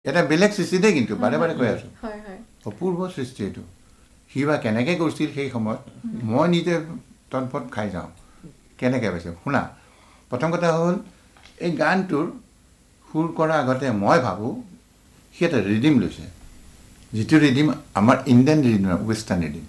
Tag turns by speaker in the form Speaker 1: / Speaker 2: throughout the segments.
Speaker 1: এটা বেলেগ সৃষ্টি দেই কিন্তু বাৰে বাৰে কৈ আছোঁ অপূৰ্ব সৃষ্টি এইটো সি বা কেনেকৈ কৰিছিল সেই সময়ত মই নিজে তনফত খাই যাওঁ কেনেকৈ পাইছোঁ শুনা প্ৰথম কথা হ'ল এই গানটোৰ সুৰ কৰাৰ আগতে মই ভাবোঁ সি এটা ৰিডিম লৈছে যিটো ৰিডিম আমাৰ ইণ্ডিয়ান ৰিডিম ৱেষ্টাৰ্ণ ৰিডিম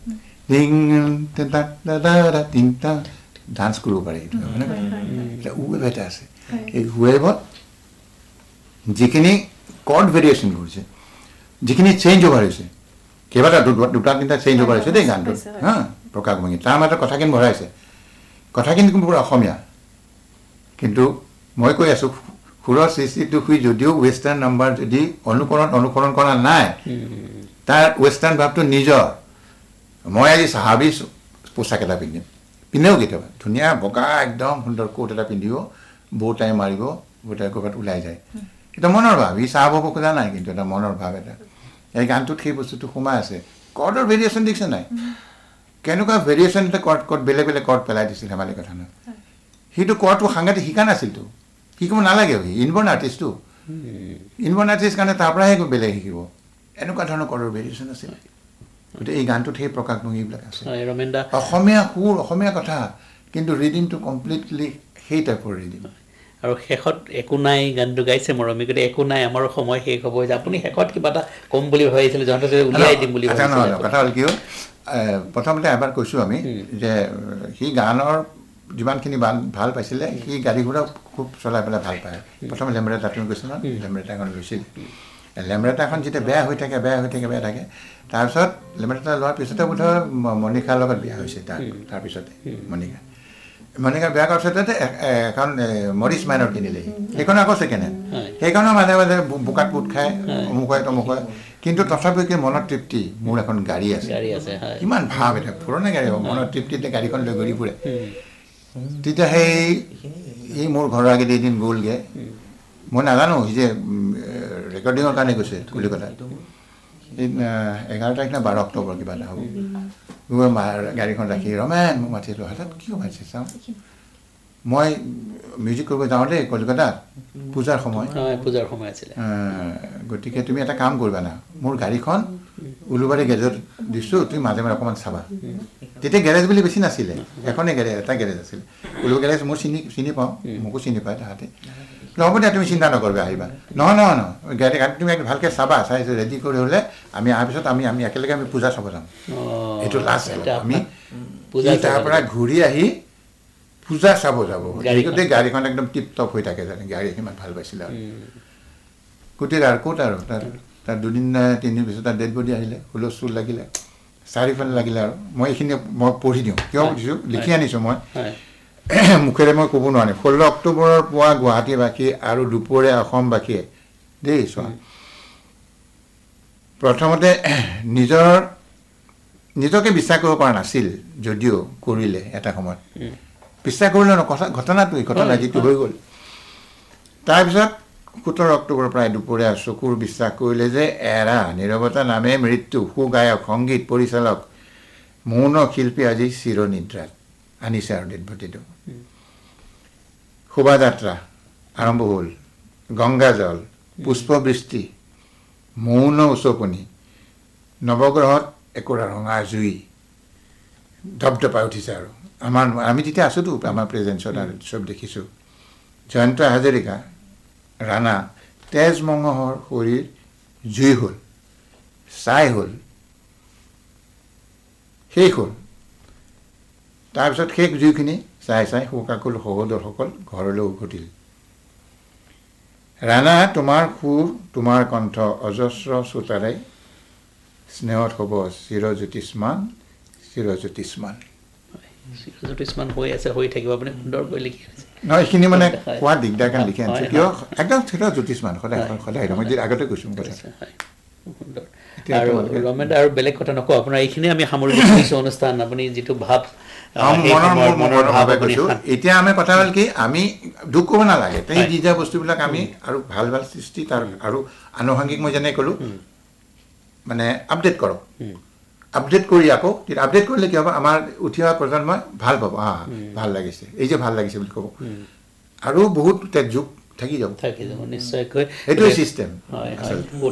Speaker 1: তিনিটা ডান্স কৰিব পাৰে এইটো এটা ৱেভ এটা আছে এই ৱেভত যিখিনি কৰ্ড ভেৰিয়েশ্যন কৰিছে যিখিনি চেঞ্জ অভাৰ হৈছে কেইবাটা দুটা তিনিটা চেঞ্জ অভাৰ হৈছে দেই গানটো হা প্ৰকাশভংগী তাৰ মাজত কথাখিনি ভৰাইছে কথাখিনি পুৰা অসমীয়া কিন্তু মই কৈ আছোঁ সুৰৰ সৃষ্টিটো সি যদিও ৱেষ্টাৰ্ণ নাম্বাৰ যদি অনুকৰণ কৰা নাই তাৰ ৱেষ্টাৰ্ণ ভাৱটো নিজৰ মই আজি চাহাবী পোচাক এটা পিন্ধেও কেতিয়াবা ধুনীয়া বগা একদম সুন্দৰ কোট এটা পিন্ধিব বৌটাই মাৰিব বৌটাই ক'ৰবাত ওলাই যায় এটা মনৰ ভাৱ ই চাহ হ'ব খোজা নাই কিন্তু এটা মনৰ ভাৱ এটা এই গানটোত সেই বস্তুটো সোমাই আছে কৰ্ডৰ ভেৰিয়েশ্যন দেখিছে নাই কেনেকুৱা ভেৰিয়েশ্যন এটা কৰ্ড বেলেগ বেলেগ কৰ্ড পেলাই দিছিল ধেমালি কথা নহয় সেইটো কৰ্ডটো সাংঘাতিক শিকা নাছিলতো শিকিব নালাগে সি ইনবৰ্ণ আৰ্টিষ্টটো ইনবৰ্ণ আৰ্টিষ্ট কাৰণে তাৰ পৰাহে বেলেগ শিকিব এনেকুৱা ধৰণৰ কৰ্ডৰ ভেৰিয়েশ্যন আছিল গতিকে এই গানটোত সেই প্ৰকাশভংগীবিলাক আছে অসমীয়া সুৰ অসমীয়া কথা কিন্তু ৰিডিংটো কমপ্লিটলি সেই টাইপৰ ৰিডিং
Speaker 2: আৰু শেষত একো নাই গানটো গাইছে মৰমী গতিকে একো নাই আমাৰ সময় শেষ হ'ব যে আপুনি শেষত কিবা এটা ক'ম বুলি ভাবিছিলে যহঁতে উলিয়াই দিম বুলি
Speaker 1: কথা হ'ল কি হ'ল প্ৰথমতে এবাৰ কৈছোঁ আমি যে সি গানৰ যিমানখিনি ভাল পাইছিলে সি গাড়ী ঘোঁৰা খুব চলাই পেলাই ভাল পায় প্ৰথমে লেম্বৰেটা তুমি কৈছে ন লেম্বৰেটা এখন লৈছিল লেম্বৰেটা এখন যেতিয়া বেয়া হৈ থাকে তাৰপিছত লেম্বৰেটা লোৱাৰ পিছতে বোধহয় মণিকাৰ লগত বিয়া হৈছে তাৰপিছতে মণিকা বিয়া কৰাৰ পিছতে এখন মৰিচ মাইনৰ কিনিলে সেইখন আকৌ ছেকেণ্ড হেণ্ড সেইখনৰ মাজে মাজে বোকাত পোট খায় অমুক হয় তমুক হয় কিন্তু তথাপিও কি মনৰ তৃপ্তি মোৰ এখন গাড়ী আছে কিমান ভাৱ এটা পুৰণা গাড়ী হ'ব মনৰ তৃপ্তিতে গাড়ীখন লৈ ঘূৰি ফুৰে তেতিয়া সেই মোৰ ঘৰৰ আগেদি এদিন গ'লগৈ মই নাজানো সি যে ৰেকৰ্ডিঙৰ কাৰণে গৈছে কলিকতাত 11 তাৰিখ নে 12 অক্টোবৰ কিবা এটা হ'ব গাড়ীখন ৰাখি ৰমেন মোক মাতিলোঁ হাতত কি সোমাইছে চাওঁ মই মিউজিক কৰিব যাওঁ দেই কলিকতাত পূজাৰ সময়
Speaker 2: আছিলে
Speaker 1: গতিকে তুমি এটা কাম কৰিবা না মোৰ গাড়ীখন উলুবাৰী গেৰেজত দিছোঁ তুমি মাজে মাজে অকণমান চাবা তেতিয়া গেৰেজ বুলি বেছি নাছিলে এখনেই এটা গেৰেজ আছিলে উলু গেৰেজ মোৰ চিনি পাওঁ মোকো চিনি পায় তাহাঁতে হ'ব দিয়া তুমি চিন্তা নকৰিবা আহিবা নহয় গাড়ী তুমি ভালকৈ চাবা চাই ৰেডি কৰি হ'লে আমি অহাৰ পিছত আমি একেলগে আমি পূজা চাব যাম এইটো লাষ্ট আমি তাৰ পৰা ঘূৰি আহি পূজা চাব যাব গোটেই গাড়ীখন একদম টিপ টপ হৈ থাকে জানে গাড়ী সিমান ভাল পাইছিলে আৰু গোটেই আৰু ক'ত আৰু তাৰ দুদিন 3 দিন পিছত তাৰ ডেড বডি আহিলে হুলস্থুল লাগিলে চাৰিফালে লাগিলে আৰু মই এইখিনি মই পঢ়ি দিওঁ কিয় সুধিছোঁ লিখি আনিছোঁ মই মুখেৰে মই ক'ব নোৱাৰিম 16 অক্টোবৰৰ পুৱা গুৱাহাটীবাসী আৰু দুপৰীয়া অসমবাসীয়ে দেই চোৱা প্ৰথমতে নিজকে বিশ্বাস কৰিব পৰা নাছিল যদিও কৰিলে এটা সময়ত বিশ্বাস কৰিলে ঘটনাটো যিটো হৈ গ'ল তাৰপিছত 17 অক্টোবৰৰ প্ৰায় দুপৰীয়া চকুৰ বিশ্বাস কৰিলে যে এৰা নীৰৱতা নামে মৃত্যু সুগায়ক সংগীত পৰিচালক মৌন শিল্পী আজি চিৰনিদ্ৰাত আনিছে আৰু ডেড বডিটো শোভাযাত্ৰা আৰম্ভ হ'ল গংগাজল পুষ্পবৃষ্টি মৌন উচপনি নৱগ্ৰহত একোৰা ৰঙা জুই ধপধপাই উঠিছে আৰু আমি তেতিয়া আছোঁতো আমাৰ প্ৰেজেঞ্চত আৰু চব দেখিছোঁ জয়ন্ত হাজৰিকা ৰাণা তেজমঙহৰ শৰীৰ জুই হ'ল ছাই হ'ল শেষ হ'ল তাৰপিছত শেষ জুইখিনি চাই শোকাকুল সহোদৰসকল ঘৰলৈ উভতিল ৰাণা তোমাৰ সুৰ তোমাৰ কণ্ঠ অজস্ৰ শ্ৰোতাৰে স্নেহত হ'ব চিৰজ্যোতিষ্মান
Speaker 2: হৈ আছে হৈ থাকিব আপুনি সুন্দৰকৈ লিখি আছে
Speaker 1: নহয় এইখিনি মানে কোৱা দিগদাৰ কাৰণে লিখি আনিছে কিয় একদম চিৰজ্যোতিষ্মান সদায় মই আগতে কৈছোঁ কথা
Speaker 2: আৰু ৰমেন আৰু বেলেগ কথা নকওঁ আপোনাৰ এইখিনি আমি সামৰি দিছোঁ অনুষ্ঠান আপুনি যিটো ভাৱ
Speaker 1: মনৰ ভাৱে কৈছোঁ এতিয়া আমি কথা হ'ল কি আমি দুখ ক'ব নালাগে যি বস্তুবিলাক আমি আৰু ভাল সৃষ্টি তাৰ আৰু আনুষংগিক মই যেনে ক'লোঁ মানে আপডেট কৰক আপডেট কৰি আকৌ আপডেট কৰিলে কি হ'ব আমাৰ উঠি অহা প্ৰজন্মই ভাল পাব ভাল লাগিছে এই যে ভাল লাগিছে বুলি ক'ব আৰু বহুত যুগ থাকি যাব
Speaker 2: নিশ্চয়কৈ
Speaker 1: এইটোৱে চিষ্টেম
Speaker 2: হয়
Speaker 1: আচলতে